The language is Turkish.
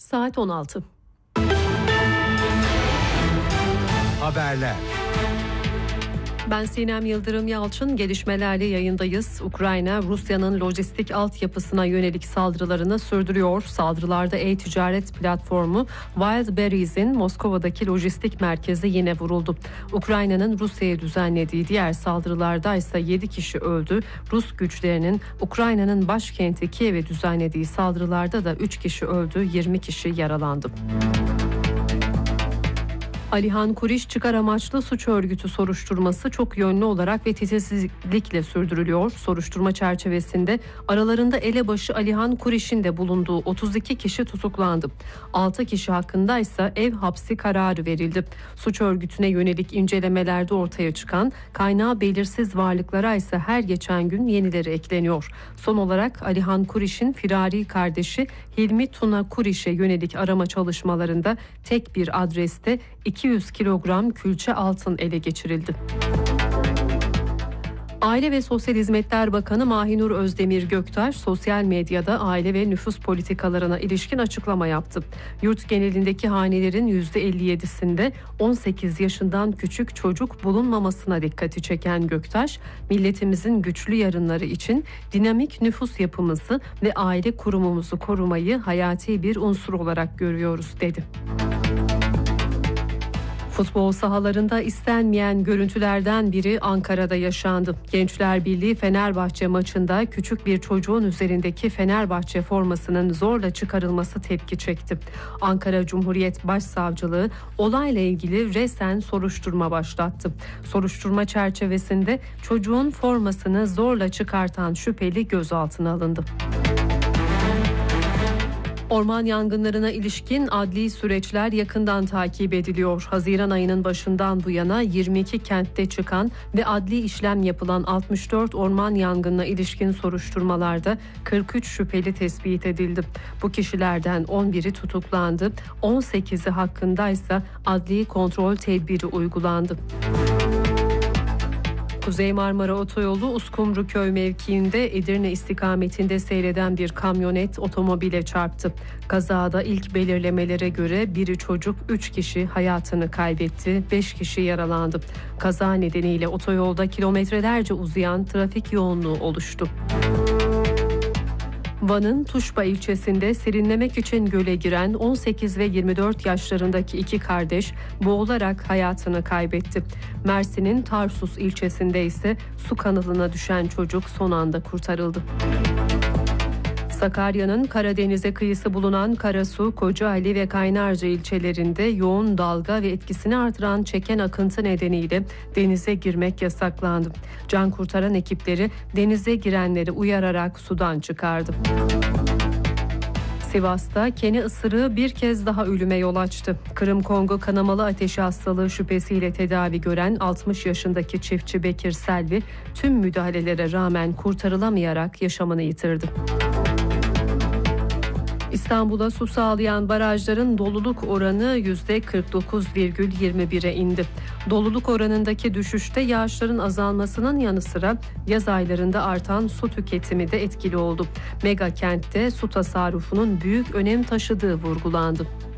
Saat 16. Haberler. Ben Sinem Yıldırım Yalçın, gelişmelerle yayındayız. Ukrayna, Rusya'nın lojistik altyapısına yönelik saldırılarını sürdürüyor. Saldırılarda e-ticaret platformu Wildberries'in Moskova'daki lojistik merkezi yine vuruldu. Ukrayna'nın Rusya'ya düzenlediği diğer saldırılarda ise 7 kişi öldü. Rus güçlerinin Ukrayna'nın başkenti Kiev'e düzenlediği saldırılarda da 3 kişi öldü, 20 kişi yaralandı. Alihan Kuriş çıkar amaçlı suç örgütü soruşturması çok yönlü olarak ve titizlikle sürdürülüyor. Soruşturma çerçevesinde aralarında elebaşı Alihan Kuriş'in de bulunduğu 32 kişi tutuklandı. 6 kişi hakkında ise ev hapsi kararı verildi. Suç örgütüne yönelik incelemelerde ortaya çıkan kaynağı belirsiz varlıklara ise her geçen gün yenileri ekleniyor. Son olarak Alihan Kuriş'in firari kardeşi Hilmi Tuna Kuriş'e yönelik arama çalışmalarında tek bir adreste 200 kilogram külçe altın ele geçirildi. Aile ve Sosyal Hizmetler Bakanı Mahinur Özdemir Göktaş sosyal medyada aile ve nüfus politikalarına ilişkin açıklama yaptı. Yurt genelindeki hanelerin %57'sinde 18 yaşından küçük çocuk bulunmamasına dikkati çeken Göktaş, milletimizin güçlü yarınları için dinamik nüfus yapımızı ve aile kurumumuzu korumayı hayati bir unsur olarak görüyoruz dedi. Futbol sahalarında istenmeyen görüntülerden biri Ankara'da yaşandı. Gençler Birliği Fenerbahçe maçında küçük bir çocuğun üzerindeki Fenerbahçe formasının zorla çıkarılması tepki çekti. Ankara Cumhuriyet Başsavcılığı olayla ilgili resen soruşturma başlattı. Soruşturma çerçevesinde çocuğun formasını zorla çıkartan şüpheli gözaltına alındı. Orman yangınlarına ilişkin adli süreçler yakından takip ediliyor. Haziran ayının başından bu yana 22 kentte çıkan ve adli işlem yapılan 64 orman yangınına ilişkin soruşturmalarda 43 şüpheli tespit edildi. Bu kişilerden 11'i tutuklandı, 18'i hakkındaysa adli kontrol tedbiri uygulandı. Kuzey Marmara Otoyolu Uskumruköy mevkiinde Edirne istikametinde seyreden bir kamyonet otomobile çarptı. Kazada ilk belirlemelere göre biri çocuk, 3 kişi hayatını kaybetti, 5 kişi yaralandı. Kaza nedeniyle otoyolda kilometrelerce uzayan trafik yoğunluğu oluştu. Van'ın Tuşba ilçesinde serinlemek için göle giren 18 ve 24 yaşlarındaki iki kardeş boğularak hayatını kaybetti. Mersin'in Tarsus ilçesinde ise su kanalına düşen çocuk son anda kurtarıldı. Sakarya'nın Karadeniz'e kıyısı bulunan Karasu, Kocaeli ve Kaynarca ilçelerinde yoğun dalga ve etkisini artıran çeken akıntı nedeniyle denize girmek yasaklandı. Can kurtaran ekipleri denize girenleri uyararak sudan çıkardı. Sivas'ta kene ısırığı bir kez daha ölüme yol açtı. Kırım-Kongo kanamalı ateşi hastalığı şüphesiyle tedavi gören 60 yaşındaki çiftçi Bekir Selvi tüm müdahalelere rağmen kurtarılamayarak yaşamını yitirdi. İstanbul'a su sağlayan barajların doluluk oranı %49,21'e indi. Doluluk oranındaki düşüşte yağışların azalmasının yanı sıra yaz aylarında artan su tüketimi de etkili oldu. Mega kentte su tasarrufunun büyük önem taşıdığı vurgulandı.